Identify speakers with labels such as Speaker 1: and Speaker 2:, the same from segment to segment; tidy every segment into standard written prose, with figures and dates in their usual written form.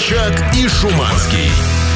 Speaker 1: Чак и Шуманский.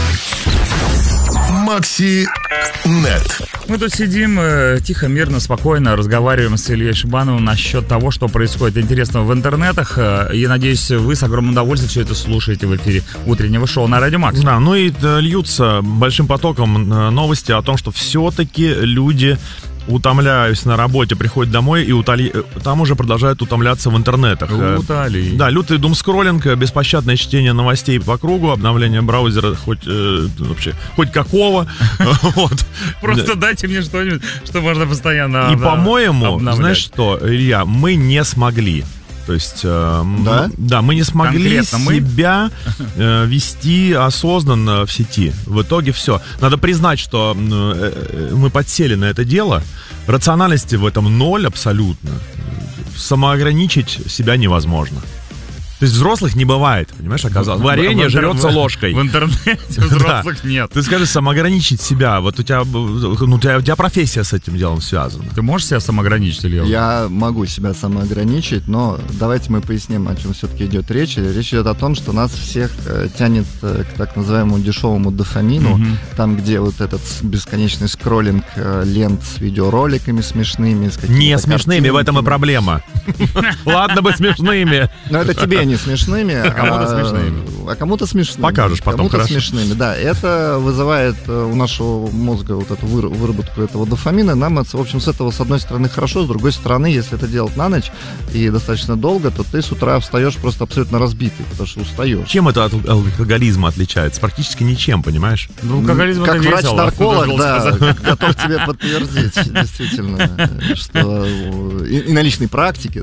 Speaker 1: Макси Нет.
Speaker 2: Мы тут сидим тихо, мирно, спокойно разговариваем с Ильей Шибановым насчет того, что происходит интересного в интернетах. И, надеюсь, вы с огромным удовольствием все это слушаете в эфире утреннего шоу на Радио Макс.
Speaker 3: Да, ну и льются большим потоком новости о том, что все-таки люди, утомляясь на работе, приходят домой и там уже продолжают утомляться в интернетах. Да, лютый думскроллинг, беспощадное чтение новостей по кругу, обновление браузера хоть какого.
Speaker 2: Просто дайте мне что-нибудь, что можно постоянно.
Speaker 3: И, по-моему, знаешь что, Илья, мы не смогли. То есть, мы не смогли себя вести осознанно в сети. В итоге все. Надо признать, что мы подсели на это дело. Рациональности в этом ноль абсолютно. Самоограничить себя невозможно. То есть взрослых не бывает, понимаешь, оказалось. Варенье жрется ложкой.
Speaker 2: В интернете взрослых нет.
Speaker 3: Ты скажи, самоограничить себя. Вот у тебя профессия с этим делом связана.
Speaker 2: Ты можешь себя самоограничить, Илья?
Speaker 4: Я могу себя самоограничить, но давайте мы поясним, о чем все-таки идет речь. Речь идет о том, что нас всех тянет к так называемому дешевому дофамину, там, где вот этот бесконечный скроллинг лент с видеороликами смешными.
Speaker 3: Не смешными, в этом и проблема. Ладно бы смешными.
Speaker 4: Но это тебе не смешными, а кому-то смешными.
Speaker 3: Покажешь потом,
Speaker 4: кому-то смешными, да. Это вызывает у нашего мозга вот эту выработку этого дофамина. Нам, в общем, с этого, с одной стороны, хорошо, с другой стороны, если это делать на ночь и достаточно долго, то ты с утра встаешь просто абсолютно разбитый, потому что устаешь.
Speaker 3: Чем это от алкоголизма отличается? Практически ничем, понимаешь?
Speaker 2: Ну, алкоголизм
Speaker 4: как
Speaker 2: это весело,
Speaker 4: врач-нарколог, да, готов тебе подтвердить, действительно, что и на личной практике,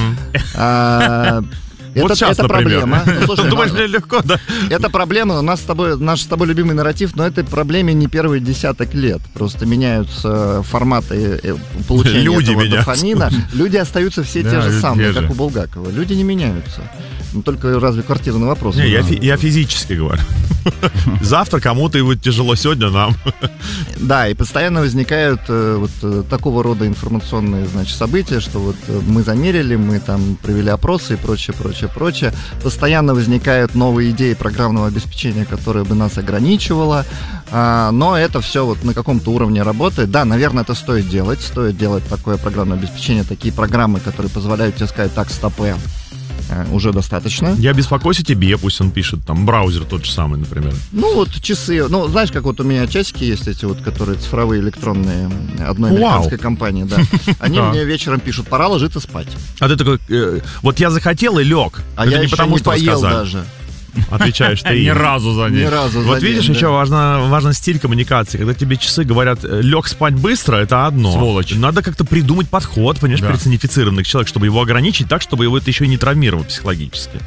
Speaker 4: да.
Speaker 3: Вот сейчас,
Speaker 4: это проблема.
Speaker 3: Думаешь, мне легко, да?
Speaker 4: Это проблема. У нас наш с тобой любимый нарратив, но этой проблеме не первый десяток лет. Просто меняются форматы получения этого дофамина. Люди остаются все те же самые, как у Булгакова. Люди не меняются. Ну, только разве квартирный вопрос?
Speaker 3: Не, я физически говорю. Завтра кому-то и будет тяжело, сегодня нам.
Speaker 4: Да, и постоянно возникают вот такого рода информационные, события, что вот мы замерили, мы там провели опросы и прочее. Постоянно возникают новые идеи программного обеспечения, которое бы нас ограничивало, но это все вот на каком-то уровне работает. Да, наверное, это стоит делать такое программное обеспечение, такие программы, которые позволяют тебе сказать: так, стопэ, уже достаточно.
Speaker 3: Я беспокоюсь о тебе, пусть он пишет, там, браузер тот же самый, например.
Speaker 4: Ну, вот часы, знаешь, как вот у меня часики есть эти вот, которые цифровые, электронные, одной американской компании, да. Они мне вечером пишут: пора ложиться спать.
Speaker 3: А ты такой, вот я захотел и лег.
Speaker 4: А я еще не поел даже.
Speaker 3: Отвечаешь ты.
Speaker 2: Ни разу за день.
Speaker 3: Вот видишь, еще важен стиль коммуникации. Когда тебе часы говорят: лег спать быстро, это одно.
Speaker 2: Сволочь.
Speaker 3: Надо как-то придумать подход, понимаешь, персонифицированный к человеку, чтобы его ограничить так, чтобы его это еще и не травмировало психологически.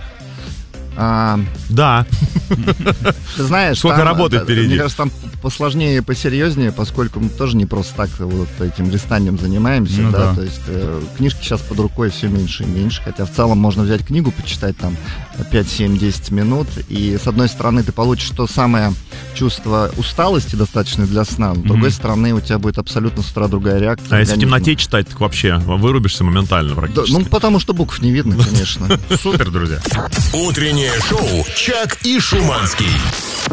Speaker 3: Да.
Speaker 4: Ты знаешь,
Speaker 3: сколько работает впереди.
Speaker 4: Мне кажется, там посложнее и посерьезнее, поскольку мы тоже не просто так вот этим листанием занимаемся, да. То есть книжки сейчас под рукой все меньше и меньше, хотя в целом можно взять книгу, почитать там 5, 7, 10 минут, и с одной стороны ты получишь то самое чувство усталости, достаточное для сна, с другой стороны у тебя будет абсолютно с утра другая реакция.
Speaker 3: А если в темноте читать, так вообще вырубишься моментально практически.
Speaker 4: Ну, потому что букв не видно, конечно.
Speaker 2: Супер, друзья.
Speaker 1: Утреннее шоу «Чак и Шуманский».